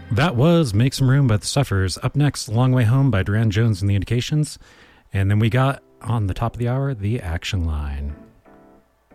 That was Make Some Room by The Suffers. Up next, Long Way Home by Duran Jones and the Indications. And then we got, on the top of the hour, The Action Line.